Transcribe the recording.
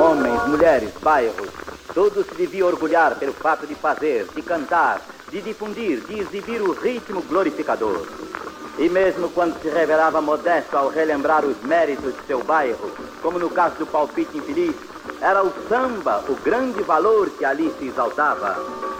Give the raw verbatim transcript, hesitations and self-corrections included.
Homens, mulheres, bairros, todos se deviam orgulhar pelo fato de fazer, de cantar, de difundir, de exibir o ritmo glorificador. E mesmo quando se revelava modesto ao relembrar os méritos de seu bairro, como no caso do palpite infeliz, era o samba o grande valor que ali se exaltava.